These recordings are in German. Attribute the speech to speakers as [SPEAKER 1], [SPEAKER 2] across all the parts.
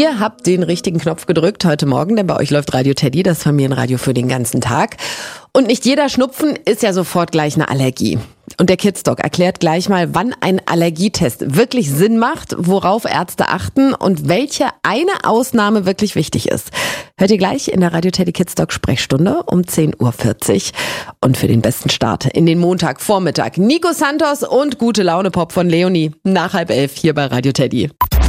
[SPEAKER 1] Ihr habt den richtigen Knopf gedrückt heute Morgen, denn bei euch läuft Radio Teddy, das Familienradio für den ganzen Tag. Und nicht jeder Schnupfen ist ja sofort gleich eine Allergie. Und der Kidsdoc erklärt gleich mal, wann ein Allergietest wirklich Sinn macht, worauf Ärzte achten und welche eine Ausnahme wirklich wichtig ist. Hört ihr gleich in der Radio Teddy Kidsdoc Sprechstunde um 10.40 Uhr. Und für den besten Start in den Montagvormittag Nico Santos und Gute Laune Pop von Leonie nach 10:30 hier bei Radio Teddy.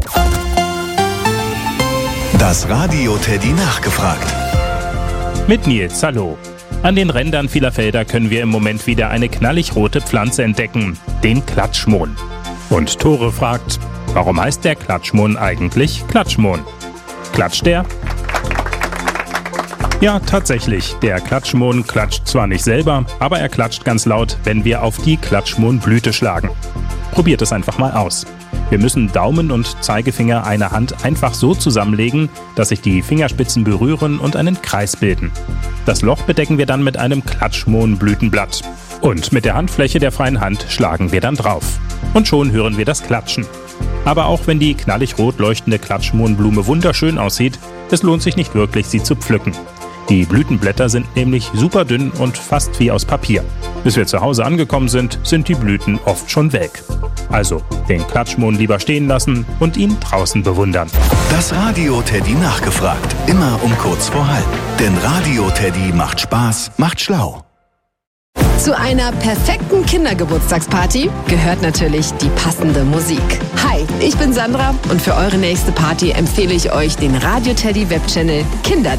[SPEAKER 2] Das Radio Teddy nachgefragt.
[SPEAKER 3] Mit Nils, hallo. An den Rändern vieler Felder können wir im Moment wieder eine knallig rote Pflanze entdecken, den Klatschmohn. Und Tore fragt, warum heißt der Klatschmohn eigentlich Klatschmohn? Klatscht der? Ja, tatsächlich, der Klatschmohn klatscht zwar nicht selber, aber er klatscht ganz laut, wenn wir auf die Klatschmohnblüte schlagen. Probiert es einfach mal aus. Wir müssen Daumen und Zeigefinger einer Hand einfach so zusammenlegen, dass sich die Fingerspitzen berühren und einen Kreis bilden. Das Loch bedecken wir dann mit einem Klatschmohnblütenblatt. Und mit der Handfläche der freien Hand schlagen wir dann drauf. Und schon hören wir das Klatschen. Aber auch wenn die knallig rot leuchtende Klatschmohnblume wunderschön aussieht, es lohnt sich nicht wirklich, sie zu pflücken. Die Blütenblätter sind nämlich super dünn und fast wie aus Papier. Bis wir zu Hause angekommen sind, sind die Blüten oft schon welk. Also den Klatschmohn lieber stehen lassen und ihn draußen bewundern.
[SPEAKER 2] Das Radio Teddy nachgefragt. Immer um kurz vor halb. Denn Radio Teddy macht Spaß, macht schlau.
[SPEAKER 1] Zu einer perfekten Kindergeburtstagsparty gehört natürlich die passende Musik. Hi, ich bin Sandra und für eure nächste Party empfehle ich euch den Radio Teddy Webchannel Kinder.